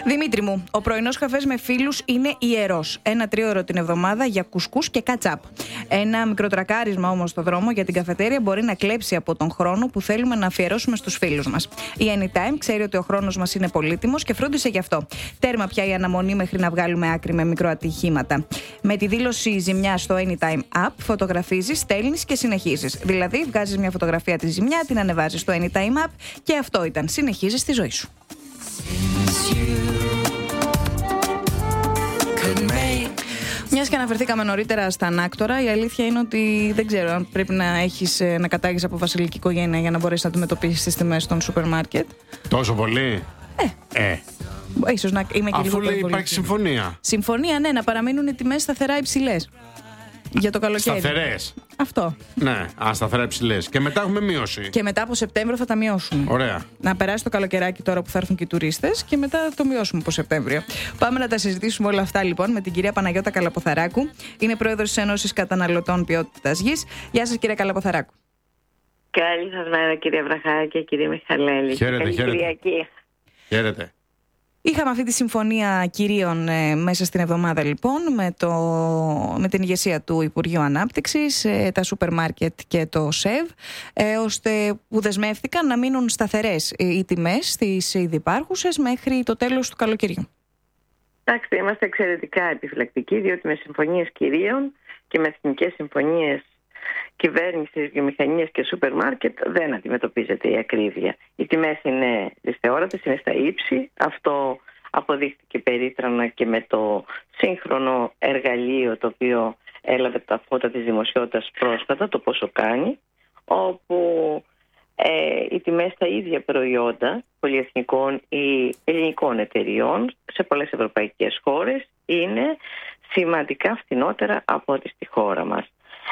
Δημήτρη μου, ο πρωινός καφές με φίλους είναι ιερός. 1 τρίωρο την εβδομάδα για κουσκούς και κατσάπ. Ένα μικρό τρακάρισμα όμως στο δρόμο για την καφετέρια μπορεί να κλέψει από τον χρόνο που θέλουμε να αφιερώσουμε στους φίλους μας. Η Anytime ξέρει ότι ο χρόνος μας είναι πολύτιμος και φρόντισε γι' αυτό. Τέρμα πια η αναμονή μέχρι να βγάλουμε άκρη με μικροατυχήματα. Με τη δήλωση ζημιά στο Anytime App, φωτογραφίζεις, στέλνεις και συνεχίζεις. Δηλαδή, βγάζεις μια φωτογραφία τη ζημιά, την ανεβάζεις στο Anytime App και αυτό ήταν. Συνεχίζεις τη ζωή σου. Μιας και αναφερθήκαμε νωρίτερα στα ανάκτορα, η αλήθεια είναι ότι δεν ξέρω αν πρέπει να κατάγεις από βασιλική οικογένεια για να μπορέσεις να αντιμετωπίσεις τις τιμές των σούπερ μάρκετ. Τόσο πολύ? Ίσως να είμαι και λίγο αφού λέει υπάρχει συμφωνία. Συμφωνία, ναι, να παραμείνουν οι τιμές σταθερά υψηλές. Για το καλοκαίρι. Σταθερές. Αυτό. Ναι, σταθερά υψηλές. Και μετά έχουμε μείωση. Και μετά από Σεπτέμβριο θα τα μειώσουν. Ωραία. Να περάσει το καλοκαιράκι τώρα που θα έρθουν και οι τουρίστες και μετά το μειώσουμε από Σεπτέμβριο. Πάμε να τα συζητήσουμε όλα αυτά λοιπόν με την κυρία Παναγιώτα Καλαποθαράκου. Είναι πρόεδρος της Ένωσης Καταναλωτών Ποιότητας Γης. Γεια σας, κυρία Καλαποθαράκου. Καλή σας μέρα, κυρία Βραχάκη και κύριε Μιχαλέλη. Χαίρετε, χαίρετε. Χαίρετε. Είχαμε αυτή τη συμφωνία κυρίων μέσα στην εβδομάδα λοιπόν με την ηγεσία του Υπουργείου Ανάπτυξης, τα σούπερ μάρκετ και το ΣΕΒ, ώστε που δεσμεύτηκαν να μείνουν σταθερές οι τιμές στις ήδη υπάρχουσες μέχρι το τέλος του καλοκαιριού. Εντάξει, είμαστε εξαιρετικά επιφυλακτικοί, διότι με συμφωνίες κυρίων και με εθνικές συμφωνίες κυβέρνησης, βιομηχανίας και σούπερ μάρκετ δεν αντιμετωπίζεται η ακρίβεια. Οι τιμές είναι δυσθεώρητες, είναι στα ύψη. Αυτό αποδείχθηκε περίτρανα και με το σύγχρονο εργαλείο το οποίο έλαβε τα φώτα της δημοσιότητας πρόσφατα, το πόσο κάνει, όπου οι τιμές στα ίδια προϊόντα πολυεθνικών ή ελληνικών εταιριών σε πολλές ευρωπαϊκές χώρες είναι σημαντικά φθηνότερα από ό,τι στη χώρα μας.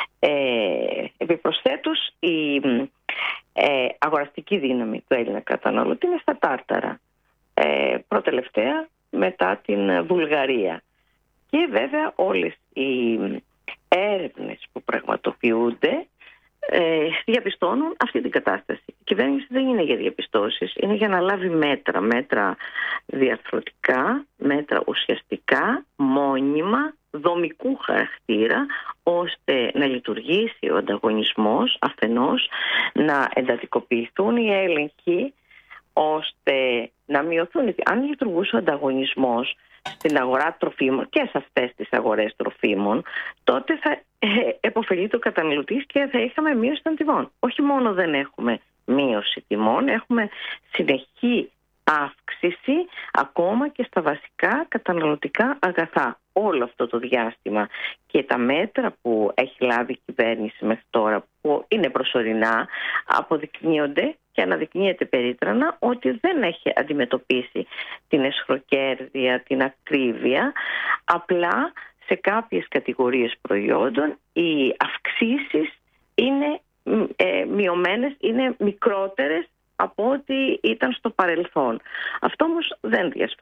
Επιπροσθέτως η αγοραστική δύναμη του Έλληνα καταναλωτή είναι στα τάρταρα, προτελευταία μετά την Βουλγαρία. Και βέβαια όλες οι έρευνες που πραγματοποιούνται διαπιστώνουν αυτή την κατάσταση. Η κυβέρνηση δεν είναι για διαπιστώσεις, είναι για να λάβει μέτρα διαρθρωτικά, μέτρα ουσιαστικά, μόνιμα, δομικού χαρακτήρα, ώστε να λειτουργήσει ο ανταγωνισμός αφενός, να εντατικοποιηθούν οι έλεγχοι, ώστε να μειωθούν. Αν λειτουργούσε ο ανταγωνισμός στην αγορά τροφίμων και σε αυτές τις αγορές τροφίμων, τότε θα επωφελεί το καταναλωτής και θα είχαμε μείωση των τιμών. Όχι μόνο δεν έχουμε μείωση τιμών, έχουμε συνεχή αύξηση ακόμα και στα βασικά καταναλωτικά αγαθά. Όλο αυτό το διάστημα και τα μέτρα που έχει λάβει η κυβέρνηση μέχρι τώρα, που είναι προσωρινά, αποδεικνύονται και αναδεικνύεται περίτρανα ότι δεν έχει αντιμετωπίσει την εσχροκέρδεια, την ακρίβεια. Απλά σε κάποιες κατηγορίες προϊόντων οι αυξήσεις είναι μειωμένες, είναι μικρότερες από ό,τι ήταν στο παρελθόν. Αυτό όμως δεν διασφαλίζει